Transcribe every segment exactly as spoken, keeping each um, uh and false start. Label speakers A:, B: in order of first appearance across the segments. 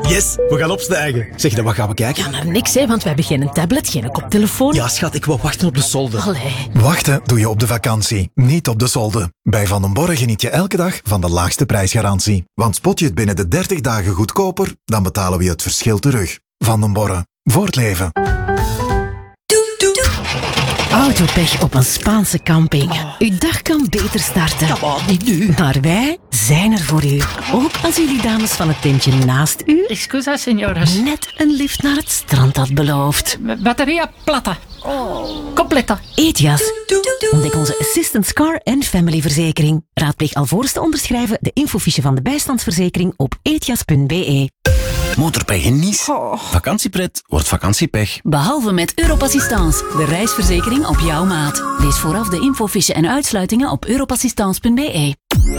A: Yes, we gaan opstijgen. Zeg, dan wat gaan we kijken?
B: Ja, naar niks, hè, want we hebben geen tablet, geen koptelefoon.
A: Ja, schat, ik wil wachten op de solde.
B: Allee.
C: Wachten doe je op de vakantie, niet op de solde. Bij Van den Borre geniet je elke dag van de laagste prijsgarantie. Want spot je het binnen de dertig dagen goedkoper, dan betalen we je het verschil terug. Van den Borre. Voor het leven.
B: Autopech op een Spaanse camping. Uw dag kan beter starten.
A: Ja, maar niet nu.
B: Maar wij zijn er voor u. Ook als u die dames van het tentje naast u
D: Excusa, señoras.
B: net een lift naar het strand had beloofd.
D: Batteria plata. Completa.
B: Ethias. Ontdek onze Assistance Car en Family verzekering. Raadpleeg alvorens te onderschrijven de infofiche van de bijstandsverzekering op ethias punt be.
E: Motorpech in Nice. Vakantiepret wordt vakantiepech.
F: Behalve met Europassistance, de reisverzekering op jouw maat. Lees vooraf de infofiche en uitsluitingen op europassistance punt be.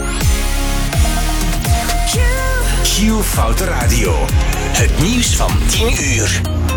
E: Q Foute Radio. Het nieuws van tien uur.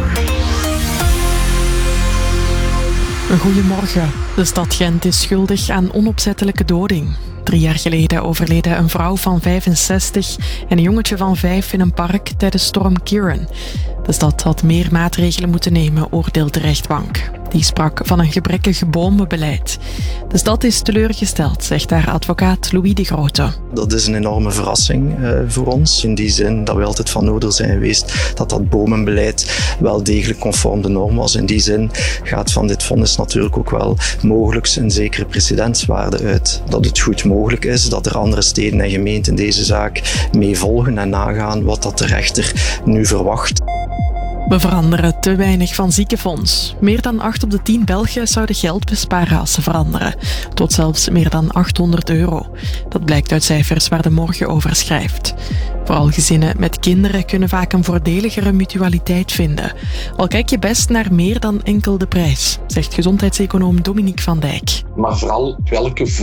G: Goedemorgen. De stad Gent is schuldig aan onopzettelijke doding. Drie jaar geleden overleden een vrouw van vijfenzestig en een jongetje van vijf in een park tijdens storm Kieran. De stad had meer maatregelen moeten nemen, oordeelt de rechtbank. Die sprak van een gebrekkig bomenbeleid. De stad is teleurgesteld, zegt haar advocaat Louis de Grote.
H: Dat is een enorme verrassing uh, voor ons. In die zin dat we altijd van oordeel zijn geweest dat dat bomenbeleid wel degelijk conform de norm was. In die zin gaat van dit vonnis natuurlijk ook wel mogelijk een zekere precedentswaarde uit. Dat het goed mogelijk is dat er andere steden en gemeenten deze zaak mee volgen en nagaan wat dat de rechter nu verwacht.
G: We veranderen te weinig van ziekenfonds. Meer dan acht op de tien Belgen zouden geld besparen als ze veranderen. Tot zelfs meer dan achthonderd euro. Dat blijkt uit cijfers waar de Morgen over schrijft. Vooral gezinnen met kinderen kunnen vaak een voordeligere mutualiteit vinden. Al kijk je best naar meer dan enkel de prijs, zegt gezondheidseconoom Dominique van Dijk.
I: Maar vooral welke